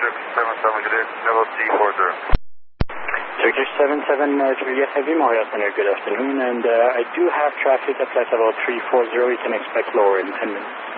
77 good day, level C40. Turkish 773, yes, heavy Marriott Center, good afternoon, and I do have traffic at flight level 340, you can expect lower in 10 minutes.